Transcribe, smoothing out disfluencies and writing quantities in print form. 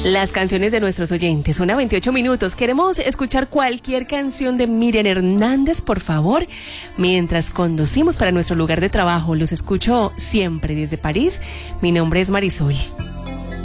Las canciones de nuestros oyentes. Son a 28 minutos. Queremos escuchar cualquier canción de Miriam Hernández, por favor. Mientras conducimos para nuestro lugar de trabajo, los escucho siempre desde París. Mi nombre es Marisol.